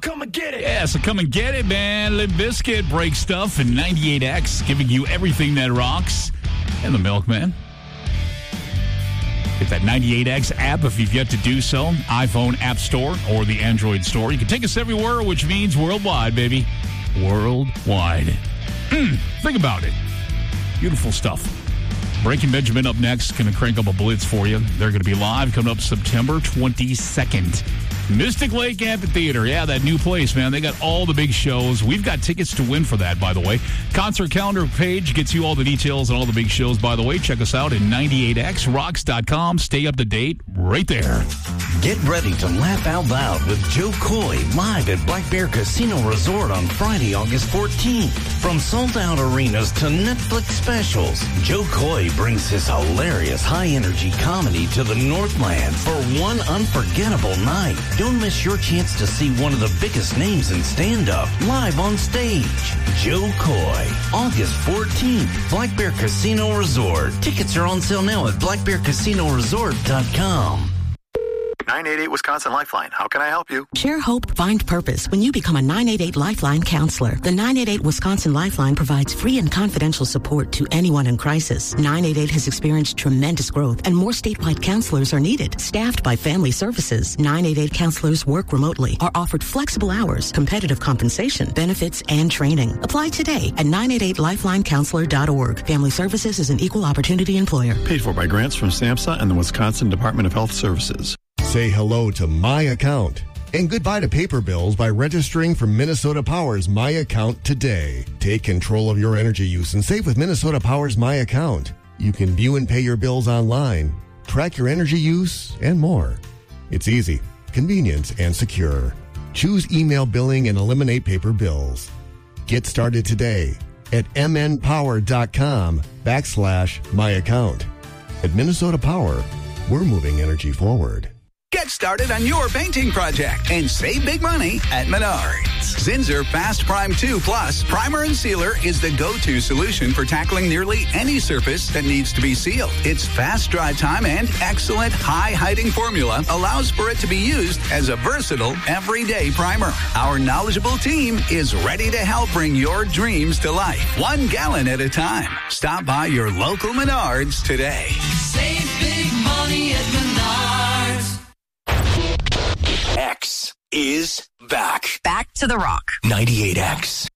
come and get it. Yeah, so come and get it, man. Limp Bizkit breaks stuff in 98X, giving you everything that rocks. And the Milkman. Get that 98X app if you've yet to do so. iPhone App Store or the Android Store. You can take us everywhere, which means worldwide, baby. Worldwide. Think about it. Beautiful stuff. Breaking Benjamin up next. Going to crank up a blitz for you. They're going to be live coming up September 22nd. Mystic Lake Amphitheater. Yeah, that new place, man. They got all the big shows. We've got tickets to win for that, by the way. Concert calendar page gets you all the details and all the big shows, by the way. Check us out at 98xrocks.com. Stay up to date right there. Get ready to laugh out loud with Joe Coy live at Black Bear Casino Resort on Friday, August 14th. From sold-out arenas to Netflix specials, Joe Coy brings his hilarious high-energy comedy to the Northland for one unforgettable night. Don't miss your chance to see one of the biggest names in stand-up live on stage. Joe Coy, August 14th, Black Bear Casino Resort. Tickets are on sale now at blackbearcasinoresort.com. 988 Wisconsin Lifeline. How can I help you? Share hope, find purpose when you become a 988 Lifeline counselor. The 988 Wisconsin Lifeline provides free and confidential support to anyone in crisis. 988 has experienced tremendous growth and more statewide counselors are needed. Staffed by Family Services, 988 counselors work remotely, are offered flexible hours, competitive compensation, benefits, and training. Apply today at 988lifelinecounselor.org. Family Services is an equal opportunity employer. Paid for by grants from SAMHSA and the Wisconsin Department of Health Services. Say hello to My Account and goodbye to paper bills by registering for Minnesota Power's My Account today. Take control of your energy use and save with Minnesota Power's My Account. You can view and pay your bills online, track your energy use, and more. It's easy, convenient, and secure. Choose email billing and eliminate paper bills. Get started today at mnpower.com/myaccount. At Minnesota Power, we're moving energy forward. Get started on your painting project and save big money at Menards. Zinsser Fast Prime 2 Plus Primer and Sealer is the go-to solution for tackling nearly any surface that needs to be sealed. Its fast dry time and excellent high-hiding formula allows for it to be used as a versatile everyday primer. Our knowledgeable team is ready to help bring your dreams to life, 1 gallon at a time. Stop by your local Menards today. Save big money at Menards. X is back. Back to the rock. 98X.